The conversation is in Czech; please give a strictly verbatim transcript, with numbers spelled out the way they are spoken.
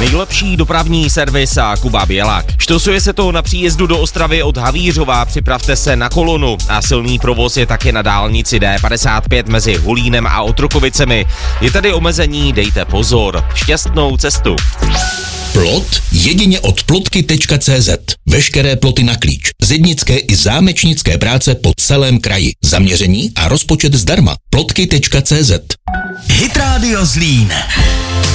Nejlepší dopravní servis a Kuba Bělák. Štosuje se to na příjezdu do Ostravy od Havířova, připravte se na kolonu a silný provoz je také na dálnici D padesát pět mezi Hulínem a Otrokovicemi. Je tady omezení, dejte pozor. Šťastnou cestu. Plot jedině od plotky tečka cé zet. Veškeré ploty na klíč. Zednické i zámečnické práce po celém kraji. Zaměření a rozpočet zdarma. plotky tečka cé zet. Hit Radio Zlín.